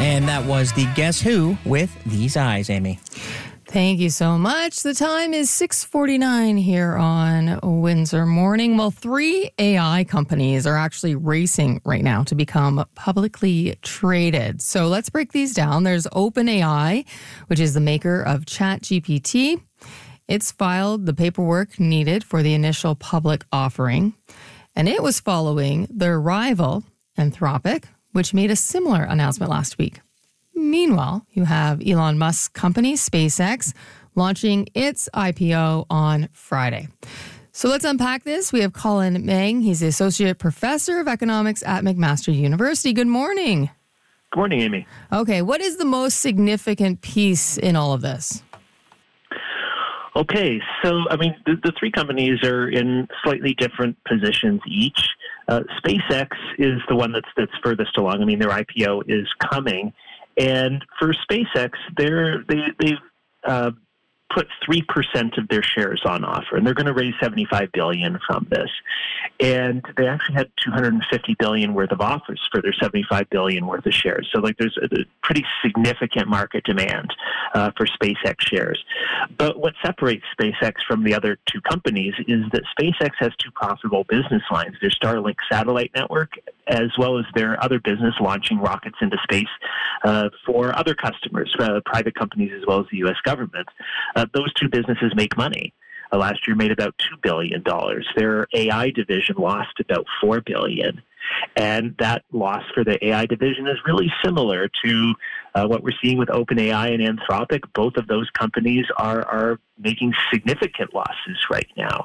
And that was the Guess Who with These Eyes, Amy. Thank you so much. The time is 6:49 here on Windsor Morning. Well, 3 AI companies are actually racing right now to become publicly traded. So let's break these down. There's OpenAI, which is the maker of ChatGPT. It's filed the paperwork needed for the initial public offering. And it was following their rival, Anthropic, which made a similar announcement last week. Meanwhile, you have Elon Musk's company, SpaceX, launching its IPO on Friday. So let's unpack this. We have Colin Meng. He's the Associate Professor of Economics at McMaster University. Good morning. Good morning, Amy. Okay, what is the most significant piece in all of this? Okay, so, the 3 companies are in slightly different positions each. SpaceX is the one that's furthest along. Their IPO is coming. And for SpaceX, they've put 3% of their shares on offer, and they're going to raise $75 billion from this. And they actually had $250 billion worth of offers for their $75 billion worth of shares. So, there's a pretty significant market demand for SpaceX shares. But what separates SpaceX from the other 2 companies is that SpaceX has 2 profitable business lines: their Starlink satellite network, as well as their other business launching rockets into space for other customers, private companies as well as the U.S. government. Those 2 businesses make money. Last year made about $2 billion. Their AI division lost about $4 billion. And that loss for the AI division is really similar to what we're seeing with OpenAI and Anthropic. Both of those companies are making significant losses right now.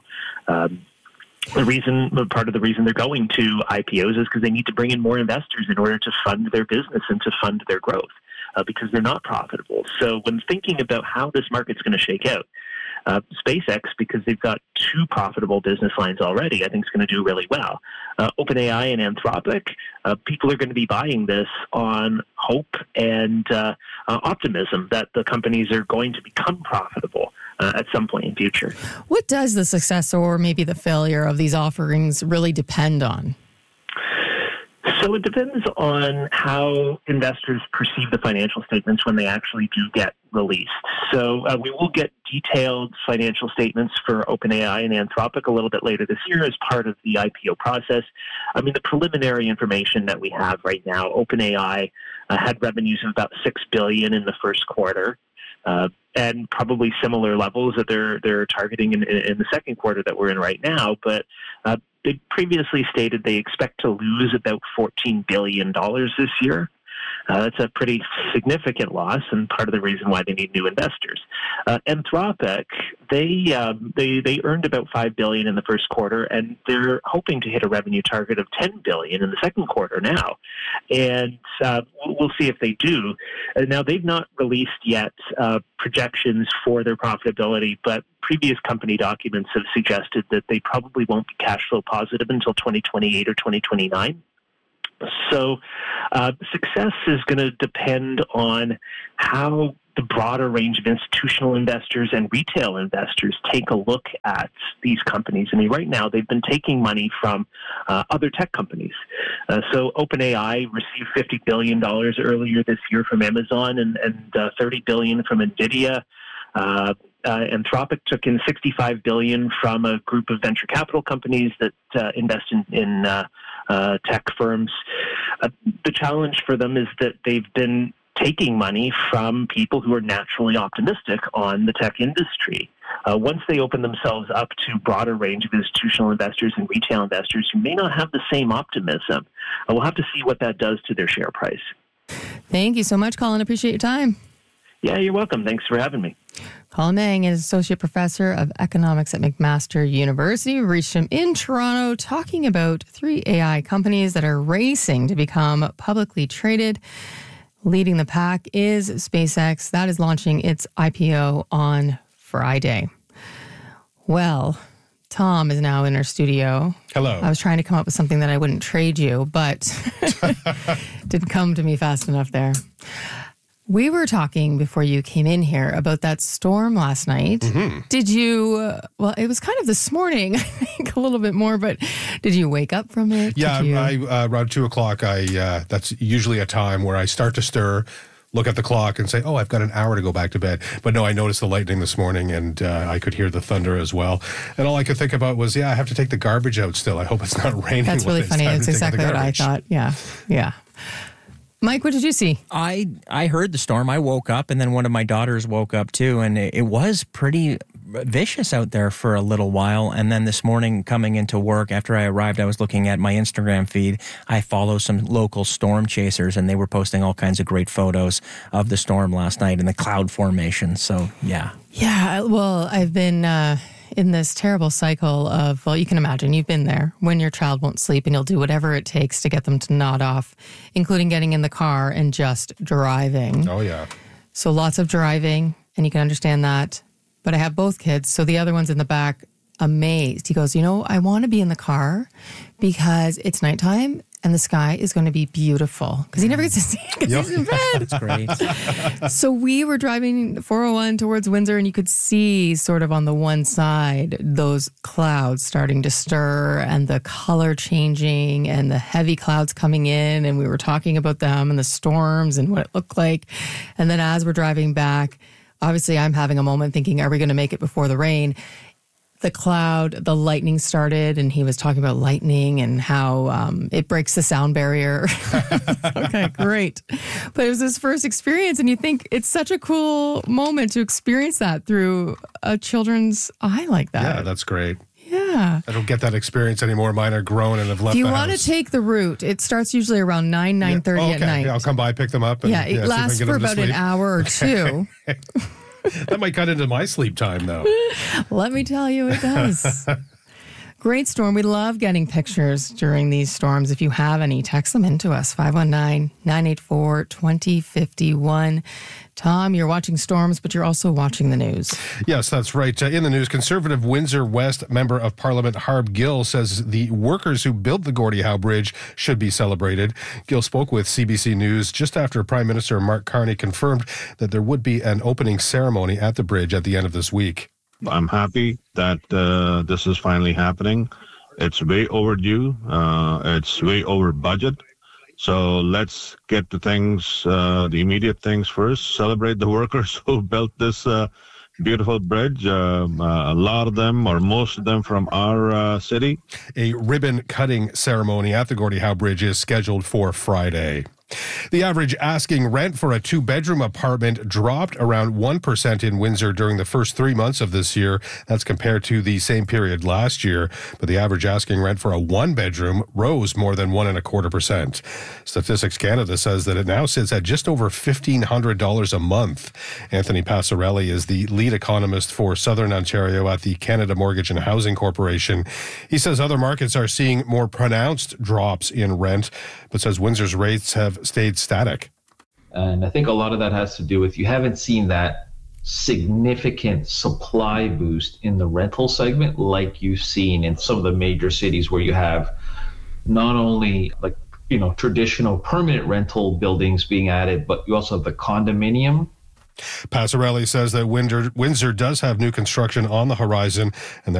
Part of the reason they're going to IPOs is because they need to bring in more investors in order to fund their business and to fund their growth, because they're not profitable. So when thinking about how this market's going to shake out, SpaceX, because they've got 2 profitable business lines already, I think is going to do really well. OpenAI and Anthropic, people are going to be buying this on hope and optimism that the companies are going to become profitable at some point in future. What does the success or maybe the failure of these offerings really depend on? So it depends on how investors perceive the financial statements when they actually do get released. So we will get detailed financial statements for OpenAI and Anthropic a little bit later this year as part of the IPO process. The preliminary information that we have right now, OpenAI had revenues of about $6 billion in the first quarter. And probably similar levels that they're targeting in the second quarter that we're in right now. But they previously stated they expect to lose about $14 billion this year. That's a pretty significant loss, and part of the reason why they need new investors. Anthropic, they earned about $5 billion in the first quarter, and they're hoping to hit a revenue target of $10 billion in the second quarter now. And we'll see if they do. Now, they've not released yet projections for their profitability, but previous company documents have suggested that they probably won't be cash flow positive until 2028 or 2029. So success is going to depend on how the broader range of institutional investors and retail investors take a look at these companies. Right now they've been taking money from other tech companies. So OpenAI received $50 billion earlier this year from Amazon and $30 billion from NVIDIA. Anthropic took in $65 billion from a group of venture capital companies that invest in tech firms. The challenge for them is that they've been taking money from people who are naturally optimistic on the tech industry. Once they open themselves up to broader range of institutional investors and retail investors who may not have the same optimism, we'll have to see what that does to their share price. Thank you so much, Colin. Appreciate your time. Yeah, you're welcome. Thanks for having me. Colin Meng is Associate Professor of Economics at McMaster University. We reached him in Toronto talking about 3 AI companies that are racing to become publicly traded. Leading the pack is SpaceX. That is launching its IPO on Friday. Well, Tom is now in our studio. Hello. I was trying to come up with something that I wouldn't trade you, but didn't come to me fast enough there. We were talking before you came in here about that storm last night. Mm-hmm. Did you, well, it was kind of this morning, I think a little bit more, but did you wake up from it? Yeah, around 2 o'clock, that's usually a time where I start to stir, look at the clock and say, oh, I've got an hour to go back to bed. But no, I noticed the lightning this morning and I could hear the thunder as well. And all I could think about was, I have to take the garbage out still. I hope it's not raining. That's really funny. That's exactly what I thought. Yeah. Mike, what did you see? I heard the storm. I woke up, and then one of my daughters woke up too, and it was pretty vicious out there for a little while. And then this morning, coming into work, after I arrived, I was looking at my Instagram feed. I follow some local storm chasers, and they were posting all kinds of great photos of the storm last night and the cloud formation. So, yeah. Yeah, well, I've been in this terrible cycle of, well, you can imagine, you've been there when your child won't sleep and you'll do whatever it takes to get them to nod off, including getting in the car and just driving. Oh, yeah. So lots of driving, and you can understand that. But I have both kids, so the other one's in the back, amazed. He goes, I want to be in the car because it's nighttime and the sky is going to be beautiful. Because he never gets to see it because he's in bed. That's great. So we were driving 401 towards Windsor, and you could see sort of on the one side those clouds starting to stir and the color changing and the heavy clouds coming in. And we were talking about them and the storms and what it looked like. And then as we're driving back, obviously I'm having a moment thinking, are we going to make it before the rain? The lightning started, and he was talking about lightning and how it breaks the sound barrier. Okay, great. But it was his first experience, and you think it's such a cool moment to experience that through a children's eye like that. Yeah, that's great. Yeah. I don't get that experience anymore. Mine are grown and have left the house. If you want to take the route, it starts usually around 9:30 at night. Yeah, I'll come by, pick them up. And, it lasts for about an hour or two. That might cut into my sleep time, though. Let me tell you, it does. Great storm. We love getting pictures during these storms. If you have any, text them into us, 519-984-2051. Tom, you're watching storms, but you're also watching the news. Yes, that's right. In the news, Conservative Windsor West Member of Parliament Harb Gill says the workers who built the Gordie Howe Bridge should be celebrated. Gill spoke with CBC News just after Prime Minister Mark Carney confirmed that there would be an opening ceremony at the bridge at the end of this week. I'm happy that this is finally happening. It's way overdue. It's way over budget. So let's get to things, the immediate things first. Celebrate the workers who built this beautiful bridge. A lot of them, or most of them, from our city. A ribbon cutting ceremony at the Gordie Howe Bridge is scheduled for Friday. The average asking rent for a 2-bedroom apartment dropped around 1% in Windsor during the first 3 months of this year. That's compared to the same period last year. But the average asking rent for a 1-bedroom rose more than 1.25%. Statistics Canada says that it now sits at just over $1,500 a month. Anthony Passarelli is the lead economist for Southern Ontario at the Canada Mortgage and Housing Corporation. He says other markets are seeing more pronounced drops in rent, but says Windsor's rates have stayed static. And I think a lot of that has to do with you haven't seen that significant supply boost in the rental segment like you've seen in some of the major cities where you have not only traditional permanent rental buildings being added, but you also have the condominium. Passarelli says that Windsor does have new construction on the horizon and that